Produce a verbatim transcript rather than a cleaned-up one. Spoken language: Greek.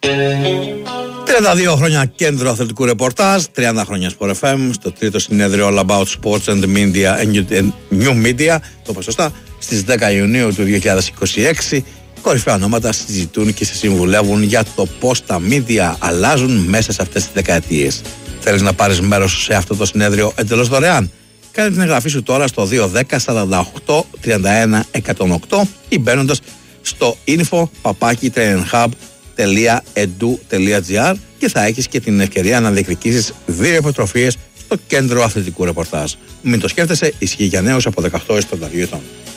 τριάντα δύο χρόνια κέντρο αθλητικού ρεπορτάζ, τριάντα χρόνια Sport εφ εμ, στο τρίτο συνέδριο All About Sports and Media and New Media, το είπα σωστά, στις δέκα Ιουνίου του δύο χιλιάδες είκοσι έξι. Κορυφαία ονόματα συζητούν και σε συμβουλεύουν για το πώς τα media αλλάζουν μέσα σε αυτές τις δεκαετίες. Θέλεις να πάρεις μέρος σε αυτό το συνέδριο εντελώς δωρεάν? Κάνε την εγγραφή σου τώρα στο δύο δέκα σαράντα οκτώ τριάντα ένα εκατόν οκτώ ή μπαίνοντας στο info παπάκι traininghub τελεία edu τελεία gr και θα έχεις και την ευκαιρία να διεκδικήσεις δύο υποτροφίες στο κέντρο αθλητικού ρεπορτάζ. Μην το σκέφτεσαι, ισχύει για νέους από δεκαοκτώ έως τριάντα δύο ετών.